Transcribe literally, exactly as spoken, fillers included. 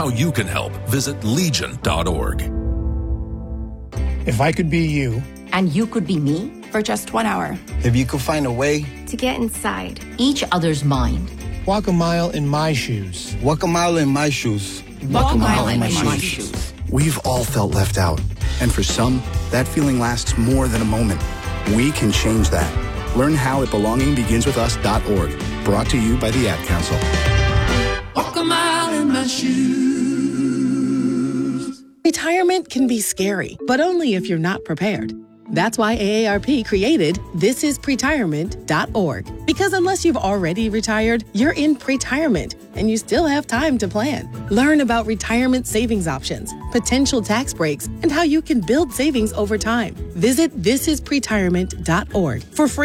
how you can help, visit legion dot org. If I could be you. And you could be me for just one hour. If you could find a way to get inside each other's mind. Walk a mile in my shoes. Walk a mile in my shoes. Walk, Walk a mile, mile in my, my shoes. shoes. We've all felt left out. And for some, that feeling lasts more than a moment. We can change that. Learn how at belonging begins with us dot org. Brought to you by the Ad Council. Walk a mile in my shoes. Retirement can be scary, but only if you're not prepared. That's why A A R P created this is pretirement dot org. Because unless you've already retired, you're in pretirement, and you still have time to plan. Learn about retirement savings options, potential tax breaks, and how you can build savings over time. Visit this is pretirement dot org for free